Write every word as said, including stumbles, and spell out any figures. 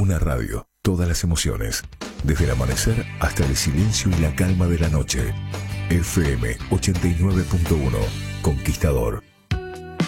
Una radio, todas las emociones, desde el amanecer hasta el silencio y la calma de la noche. F M ochenta y nueve punto uno, Conquistador.